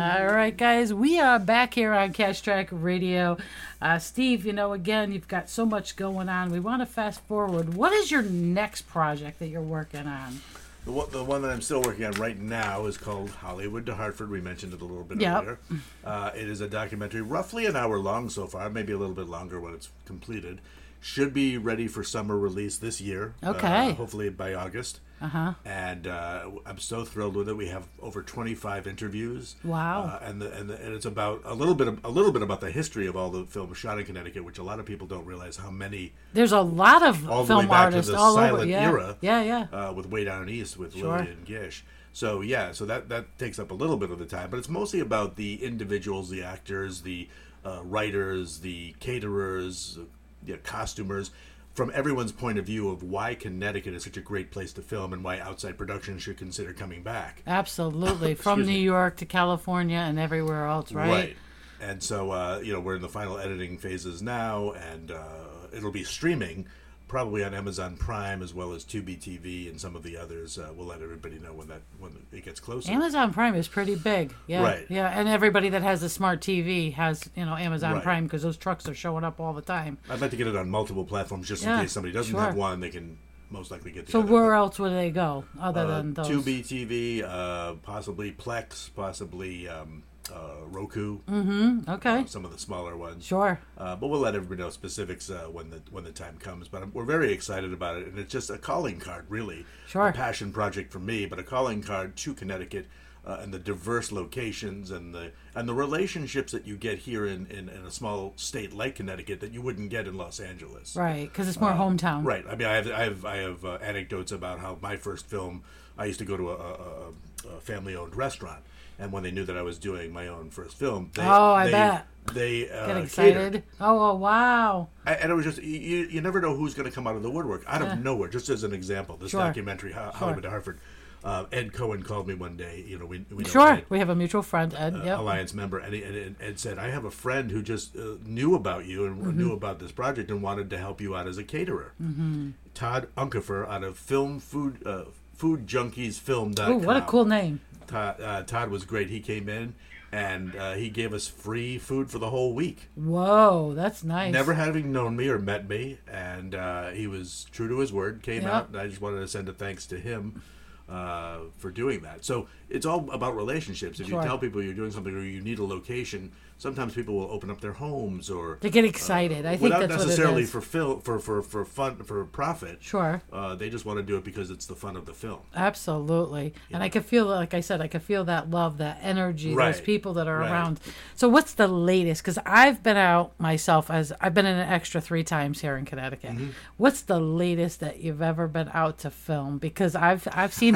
All right, guys, we are back here on Cash Track Radio. Steve, again, you've got so much going on. We want to fast forward. What is your next project that you're working on? The one that I'm still working on right now is called Hollywood to Hartford. We mentioned it a little bit earlier. It is a documentary, roughly an hour long so far, maybe a little bit longer when it's completed. Should be ready for summer release this year. Okay. Hopefully by August. And I'm so thrilled with it. We have over 25 interviews. Wow. And it's about a little bit about the history of all the films shot in Connecticut, which a lot of people don't realize how many. There's a lot of all film the way back artists to the all silent over. era. Yeah. With Way Down East with Sure. Lillian Gish. So that takes up a little bit of the time, but it's mostly about the individuals, the actors, the writers, the caterers, the costumers, from everyone's point of view of why Connecticut is such a great place to film and why outside production should consider coming back. Absolutely. From New York to California and everywhere else, right? Right. And so, we're in the final editing phases now, and it'll be streaming probably on Amazon Prime as well as Tubi TV and some of the others. We'll let everybody know when it gets closer. Amazon Prime is pretty big. Yeah. Right. Yeah, and everybody that has a smart TV has, Amazon Right. Prime because those trucks are showing up all the time. I'd like to get it on multiple platforms just in case somebody doesn't have one. They can most likely get the So other. where else would they go other than those? Tubi TV, possibly Plex, possibly Roku. Okay. Some of the smaller ones. Sure. But we'll let everybody know specifics when the time comes. But we're very excited about it, and it's just a calling card, really. Sure. A passion project for me, but a calling card to Connecticut and the diverse locations and the relationships that you get here in a small state like Connecticut that you wouldn't get in Los Angeles. Right, because it's more hometown. Right. I mean, I have anecdotes about how my first film, I used to go to a family-owned restaurant. And when they knew that I was doing my own first film, I bet. They get excited. Catered. Oh, wow. And it was just, you never know who's going to come out of the woodwork. Out of nowhere, just as an example, this documentary, Hollywood to Hartford, Ed Cohen called me one day. We know Ed, we have a mutual friend, Ed. Alliance member. And Ed said, I have a friend who just knew about you and knew about this project and wanted to help you out as a caterer. Todd Unkefer out of foodjunkiesfilm.com. Ooh, what a cool name. Todd was great. He came in and he gave us free food for the whole week. Whoa, that's nice. Never having known me or met me, and he was true to his word. Came out, and I just wanted to send a thanks to him for doing that. So it's all about relationships. If you tell people you're doing something or you need a location, sometimes people will open up their homes or they get excited. I think without that's necessarily what it is. for fun, for profit. Sure. They just want to do it because it's the fun of the film. Absolutely. Yeah. And I could feel, like I said, that love, that energy, right. those people that are around. So what's the latest? Because I've been out myself, I've been in an extra 3 times here in Connecticut. What's the latest that you've ever been out to film? Because I've seen